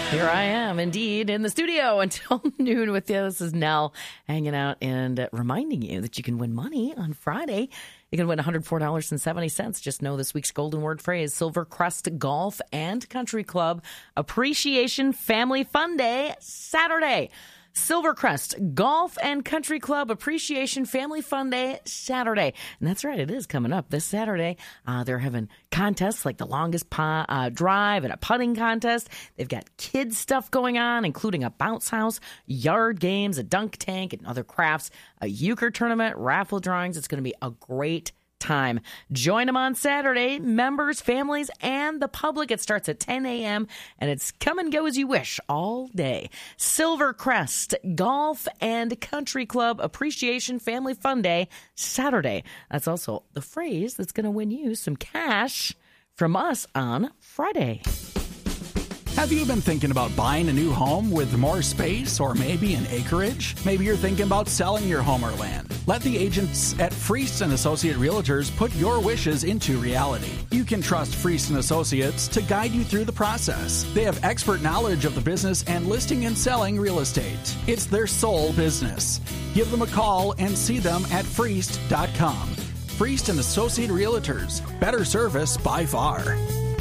Here I am, indeed, in the studio until noon with you. This is Nell hanging out and reminding you that you can win money on Friday. You can win $104.70. Just know this week's golden word phrase, Silvercrest Golf and Country Club Appreciation Family Fun Day, Saturday. Silvercrest Golf and Country Club Appreciation Family Fun Day, Saturday. And that's right, it is coming up this Saturday. They're having contests like the longest drive and a putting contest. They've got kids stuff going on, including a bounce house, yard games, a dunk tank, and other crafts, a euchre tournament, raffle drawings. It's going to be a great time. Join them on Saturday, members, families, and the public. It starts at 10 a.m. and it's come and go as you wish all day. Silvercrest Golf and Country Club Appreciation Family Fun Day, Saturday. That's also the phrase that's going to win you some cash from us on Friday. Have you been thinking about buying a new home with more space or maybe an acreage? Maybe you're thinking about selling your home or land. Let the agents at Friest & Associate Realtors put your wishes into reality. You can trust Friest & Associates to guide you through the process. They have expert knowledge of the business and listing and selling real estate. It's their sole business. Give them a call and see them at Friest.com. Friest & Associate Realtors. Better service by far.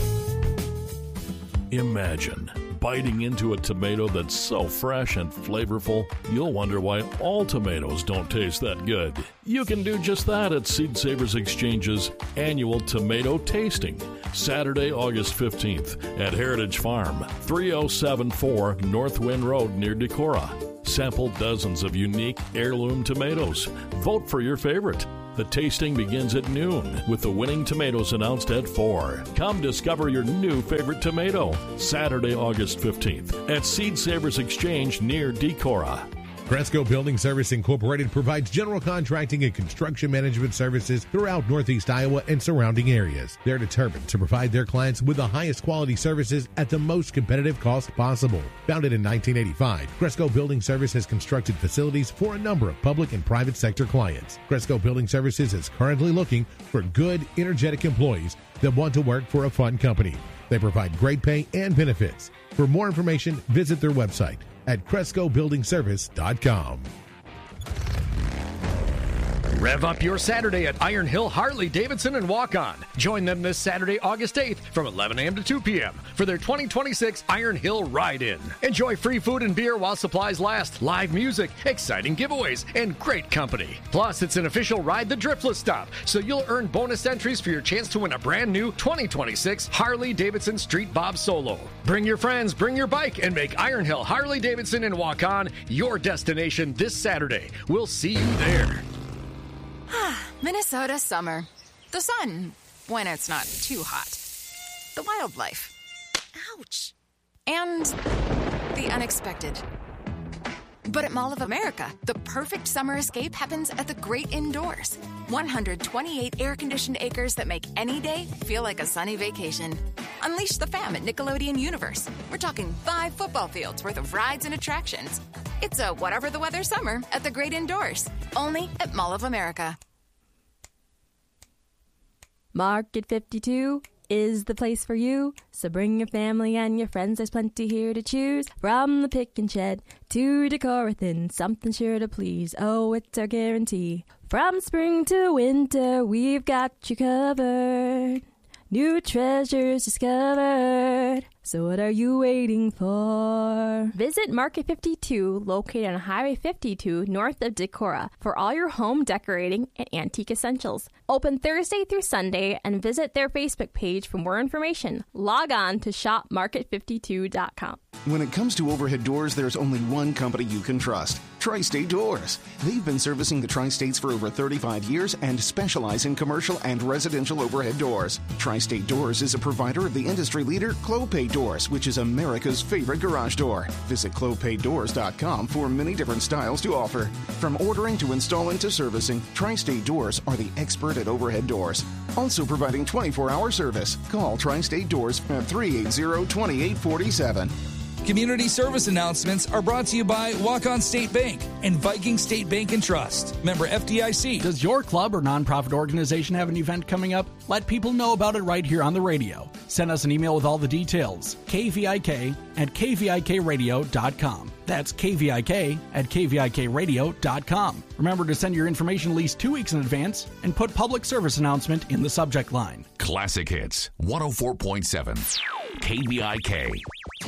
Imagine biting into a tomato that's so fresh and flavorful, you'll wonder why all tomatoes don't taste that good. You can do just that at Seed Savers Exchange's annual tomato tasting, Saturday, August 15th at Heritage Farm, 3074 North Wind Road near Decorah. Sample dozens of unique heirloom tomatoes. Vote for your favorite. The tasting begins at noon, with the winning tomatoes announced at 4. Come discover your new favorite tomato, Saturday, August 15th, at Seed Savers Exchange near Decorah. Cresco Building Service Incorporated provides general contracting and construction management services throughout Northeast Iowa and surrounding areas. They're determined to provide their clients with the highest quality services at the most competitive cost possible. Founded in 1985, Cresco Building Service has constructed facilities for a number of public and private sector clients. Cresco Building Services is currently looking for good, energetic employees that want to work for a fun company. They provide great pay and benefits. For more information, visit their website at CrescoBuildingService.com. Rev up your Saturday at Iron Hill Harley Davidson and Walk On. Join them this Saturday, August 8th from 11 a.m. to 2 p.m. for their 2026 Iron Hill Ride-In. Enjoy free food and beer while supplies last, live music, exciting giveaways, and great company. Plus, it's an official Ride the Driftless stop, so you'll earn bonus entries for your chance to win a brand new 2026 Harley Davidson Street Bob Solo. Bring your friends, bring your bike, and make Iron Hill Harley Davidson and Walk On your destination this Saturday. We'll see you there. Minnesota summer. The sun, when it's not too hot. The wildlife. Ouch. And the unexpected. But at Mall of America, the perfect summer escape happens at the great indoors. 128 air-conditioned acres that make any day feel like a sunny vacation. Unleash the fam at Nickelodeon Universe. We're talking 5 football fields worth of rides and attractions. It's a whatever the weather summer at the great indoors. Only at Mall of America. Market 52 is the place for you. So bring your family and your friends. There's plenty here to choose. From the pick and shed to Decorathin, something sure to please. Oh, it's our guarantee. From spring to winter, we've got you covered. New treasures discovered. So what are you waiting for? Visit Market 52, located on Highway 52, north of Decorah, for all your home decorating and antique essentials. Open Thursday through Sunday, and visit their Facebook page for more information. Log on to shopmarket52.com. When it comes to overhead doors, there's only one company you can trust. Tri-State Doors. They've been servicing the Tri-States for over 35 years and specialize in commercial and residential overhead doors. Tri-State Doors is a provider of the industry leader Clopay Doors, which is America's favorite garage door. Visit clopaydoors.com for many different styles to offer. From ordering to installing to servicing, Tri-State Doors are the expert at overhead doors. Also providing 24-hour service. Call Tri-State Doors at 380-2847. Community service announcements are brought to you by Walk-On State Bank and Viking State Bank and Trust. Member FDIC. Does your club or nonprofit organization have an event coming up? Let people know about it right here on the radio. Send us an email with all the details. kvik@kvikradio.com. That's kvik@kvikradio.com. Remember to send your information at least 2 weeks in advance and put public service announcement in the subject line. Classic Hits 104.7 KVIK.